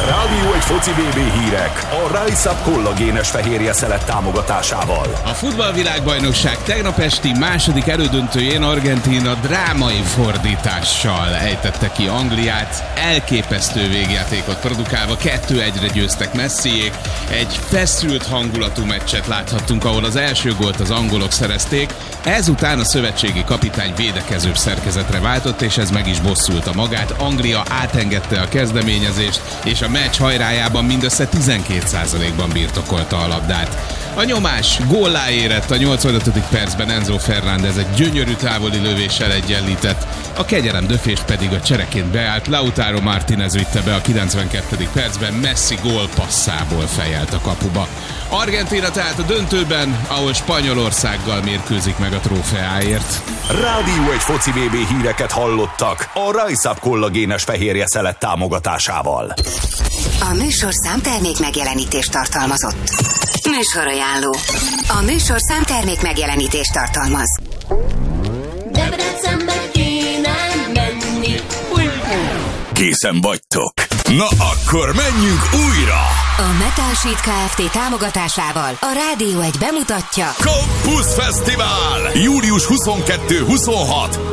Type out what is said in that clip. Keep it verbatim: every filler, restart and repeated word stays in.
Rádió egy foci bé bé hírek a Rise Up kollagénes fehérje szelet támogatásával. A futballvilágbajnokság tegnap esti második elődöntőjén Argentína drámai fordítással ejtette ki Angliát, elképesztő végjátékot produkálva kettő egyre győztek Messiék. Egy feszült hangulatú meccset láthattunk, ahol az első gólt az angolok szerezték, ezután a szövetségi kapitány védekezőbb szerkezetre váltott, és ez meg is bosszulta magát. Anglia átengedte a kezdeményezést, és a meccs hajrájában mindössze tizenkét százalékban birtokolta a labdát. A nyomás góllá érett a nyolcvanötödik percben, Enzo Fernández egy gyönyörű távoli lövéssel egyenlített, a kegyelem döfést pedig a csereként beállt Lautaro Martínez vitte be a kilencvenkettedik percben, Messi gólpasszából fejelt a kapuba. Argentína tehát a döntőben, ahol Spanyolországgal mérkőzik meg a trófeáért. Rádió egy foci bé bé híreket hallottak a Rise Up kollagénes fehérje szelet támogatásával. A műsorszám termék megjelenítést tartalmazott. Műsorajánló. A műsorszám termék megjelenítést tartalmaz. Debrecenbe kéne menni. Készen vagytok? Na akkor menjünk újra! A Metal Sheet Kft. Támogatásával a Rádió egy bemutatja Campus Fesztivál! július huszonkettő huszonhat